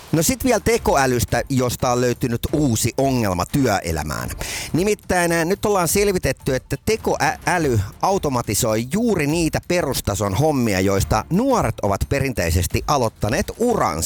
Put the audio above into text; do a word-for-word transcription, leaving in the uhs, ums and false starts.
No sit vielä tekoälystä, josta on löytynyt uusi ongelma työelämään. Nimittäin nyt ollaan selvitetty, että tekoäly automatisoi juuri niitä perustason hommia, joista nuoret ovat perinteisesti aloittaneet uransa.